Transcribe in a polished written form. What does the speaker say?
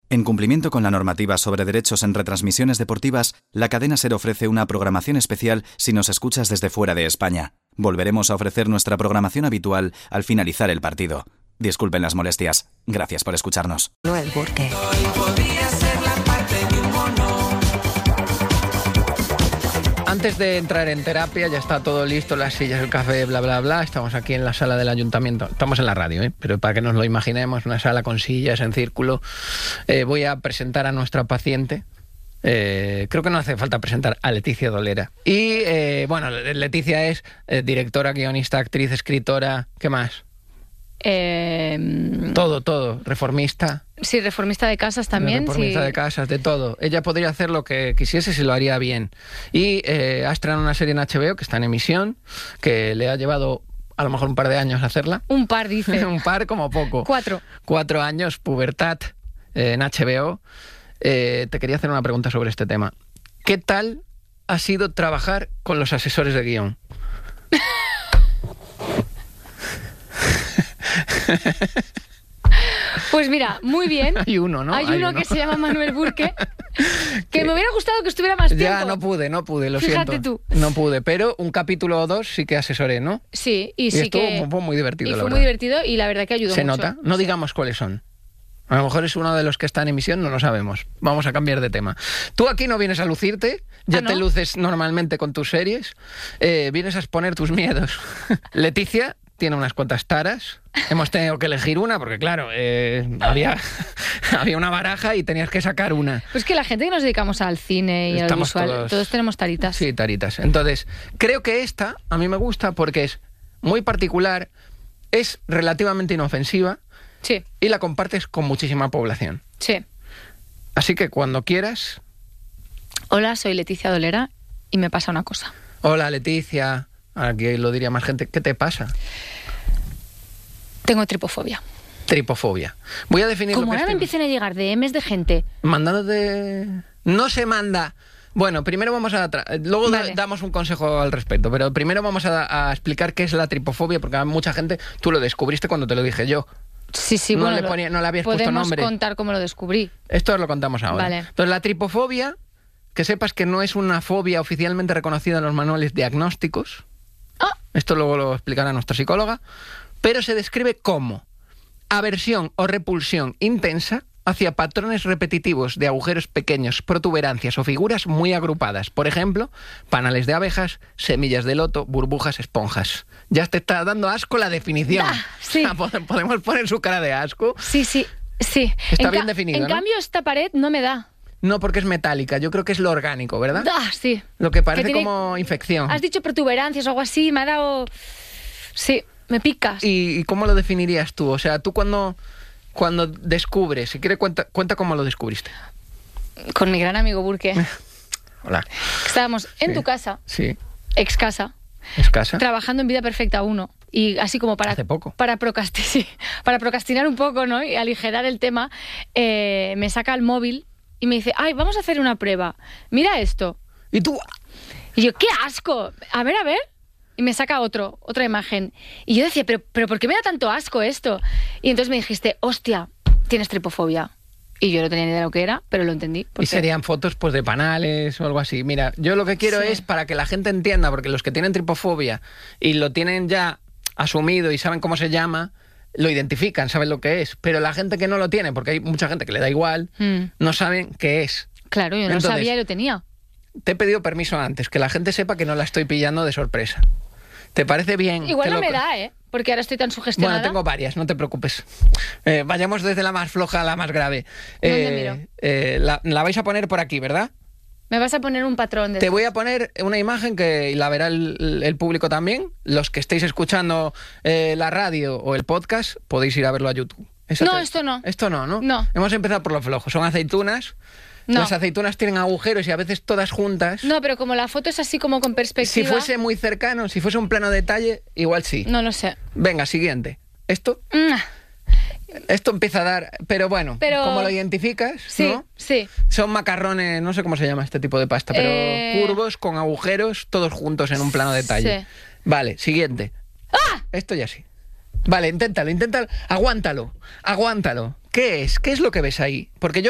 En cumplimiento con la normativa sobre derechos en retransmisiones deportivas, la cadena SER ofrece una programación especial si nos escuchas desde fuera de España. Volveremos a ofrecer nuestra programación habitual al finalizar el partido. Disculpen las molestias. Gracias por escucharnos. Manuel Burke. Antes de entrar en terapia, ya está todo listo, las sillas, el café, bla, bla, bla. Estamos aquí en la sala del ayuntamiento. Estamos en la radio, pero para que nos lo imaginemos, una sala con sillas en círculo. Voy a presentar a nuestra paciente. Creo que no hace falta presentar a Leticia Dolera. Y, bueno, Leticia es directora, guionista, actriz, escritora. ¿Qué más? Todo. Reformista. Sí, reformista de casas también. Reformista de casas, de todo. Ella podría hacer lo que quisiese si lo haría bien. Y ha estrenado una serie en HBO que está en emisión, que le ha llevado a lo mejor un par de años hacerla. Un par, dice. Un par como poco. 4. 4 años, pubertad, en HBO. Te quería hacer una pregunta sobre este tema. ¿Qué tal ha sido trabajar con los asesores de guión? Pues mira, muy bien. Hay uno, ¿no? Hay uno que se llama Manuel Burke, que me hubiera gustado que estuviera más tiempo. Ya, no pude, lo Fíjate siento. tú. No pude, pero un capítulo o 2 sí que asesoré, ¿no? Sí, y sí estuvo que... fue muy divertido, y la fue verdad. muy divertido y la verdad que ayudó Se mucho. nota. No digamos cuáles son. A lo mejor es uno de los que está en emisión, no lo sabemos. Vamos a cambiar de tema. Tú aquí no vienes a lucirte, ya ¿no? te luces normalmente con tus series, vienes a exponer tus miedos. Leticia tiene unas cuantas taras. Hemos tenido que elegir una porque, claro, había una baraja y tenías que sacar una. Pues que la gente que nos dedicamos al cine y al visual, todos tenemos taritas. Sí, taritas. Entonces, creo que esta a mí me gusta porque es muy particular, es relativamente inofensiva. Sí. Y la compartes con muchísima población. Sí. Así que cuando quieras... Hola, soy Leticia Dolera y me pasa una cosa. Hola, Leticia. Aquí lo diría más gente. ¿Qué te pasa? Tengo tripofobia. Tripofobia. Voy a definir Como lo que ahora me empiecen a llegar DMs de gente... Mandándote... No se manda... Bueno, primero vamos a... Luego vale. Damos un consejo al respecto, pero primero vamos a explicar qué es la tripofobia, porque a mucha gente... Tú lo descubriste cuando te lo dije yo. Sí, no bueno, no le habías puesto nombre. Podemos contar cómo lo descubrí. Esto os lo contamos ahora. Vale. Entonces, la tripofobia, que sepas que no es una fobia oficialmente reconocida en los manuales diagnósticos. Esto luego lo explicará nuestra psicóloga. Pero se describe como aversión o repulsión intensa hacia patrones repetitivos de agujeros pequeños, protuberancias o figuras muy agrupadas. Por ejemplo, panales de abejas, semillas de loto, burbujas, esponjas. Ya te está dando asco la definición. Sí. O sea, podemos poner su cara de asco. Sí. Está bien definido, En ¿no? cambio, esta pared no me da. No, porque es metálica. Yo creo que es lo orgánico, ¿verdad? Sí. Lo que parece Que tiene... como infección. Has dicho protuberancias o algo así, me ha dado... Sí, me picas. ¿Y cómo lo definirías tú? O sea, tú cuando descubres, si quieres cuenta cómo lo descubriste. Con mi gran amigo Burke. Hola. Estábamos en tu casa, Sí. ex casa, ¿Es casa? trabajando en Vida Perfecta 1. Y así como para... Hace poco. Para procrastinar un poco, ¿no? Y aligerar el tema, me saca el móvil y me dice, ay, vamos a hacer una prueba. Mira esto. ¿Y tú? Y yo, ¡qué asco! A ver. Y me saca otra imagen. Y yo decía, ¿pero por qué me da tanto asco esto? Y entonces me dijiste, hostia, tienes tripofobia. Y yo no tenía ni idea de lo que era, pero lo entendí. Y serían fotos pues de panales o algo así. Mira, yo lo que quiero es para que la gente entienda, porque los que tienen tripofobia y lo tienen ya asumido y saben cómo se llama, lo identifican, saben lo que es. Pero la gente que no lo tiene, porque hay mucha gente que le da igual, no saben qué es. Claro, yo no sabía y lo tenía. Te he pedido permiso antes, que la gente sepa que no la estoy pillando de sorpresa. ¿Te parece bien? Igual no me da, porque ahora estoy tan sugestionada. Bueno, tengo varias, no te preocupes. Vayamos desde la más floja a la más grave. ¿Dónde miro? La vais a poner por aquí, ¿verdad? Me vas a poner un patrón de... Te voy a poner una imagen que la verá el público también. Los que estéis escuchando la radio o el podcast, podéis ir a verlo a YouTube. No, esto no. Esto no, ¿no? No. Hemos empezado por lo flojo. Son aceitunas. No. Las aceitunas tienen agujeros y a veces todas juntas. No, pero como la foto es así como con perspectiva... Si fuese muy cercano, si fuese un plano detalle, igual sí. No lo sé. Venga, siguiente. Esto empieza a dar... Pero bueno, ¿cómo lo identificas? Sí, ¿no? sí. Son macarrones, no sé cómo se llama este tipo de pasta, pero curvos, con agujeros, todos juntos en un plano detalle. Sí. Vale, siguiente. Esto ya sí. Vale, inténtalo. Aguántalo. ¿Qué es? ¿Qué es lo que ves ahí? Porque yo